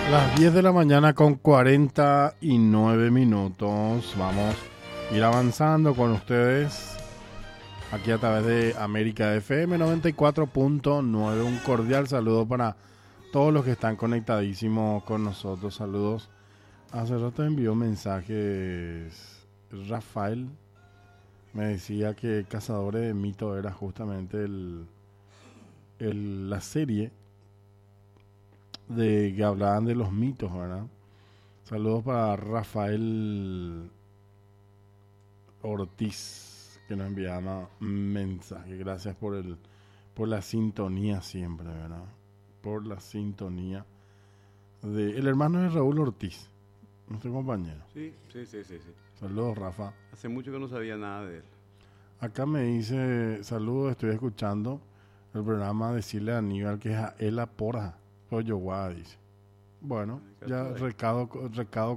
Las 10 de la mañana con 49 minutos. Vamos a ir avanzando con ustedes aquí a través de América FM 94.9. Un cordial saludo para todos los que están conectadísimos con nosotros. Saludos. Hace rato envió mensajes Rafael. Me decía que Cazadores de Mitos era justamente la serie de que hablaban de los mitos, ¿verdad? Saludos para Rafael Ortiz, que nos enviaba mensaje. Gracias por la sintonía siempre, ¿verdad? Por la sintonía el hermano de Raúl Ortiz, nuestro compañero. Sí. Saludos, Rafa. Hace mucho que no sabía nada de él. Acá me dice, saludos, estoy escuchando el programa, decirle a Aníbal que es a Ela Porja. Yoguá, dice. Bueno, ya recado